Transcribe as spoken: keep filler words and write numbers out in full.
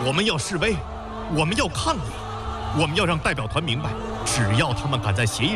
我们要示威，我们要抗议，我们要让代表团明白，只要他们敢在协议